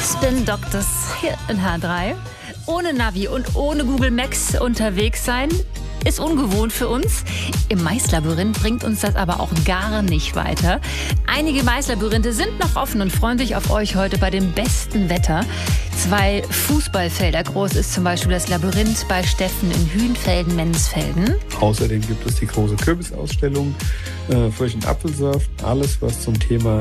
Spin Doctors hier in H3. Ohne Navi und ohne Google Maps unterwegs sein, ist ungewohnt für uns. Im Maislabyrinth bringt uns das aber auch gar nicht weiter. Einige Maislabyrinthe sind noch offen und freuen sich auf euch heute bei dem besten Wetter. 2 Fußballfelder groß ist zum Beispiel das Labyrinth bei Steffen in Hühnfelden-Mensfelden. Außerdem gibt es die große Kürbisausstellung, Frisch- und Apfelsaft, alles was zum Thema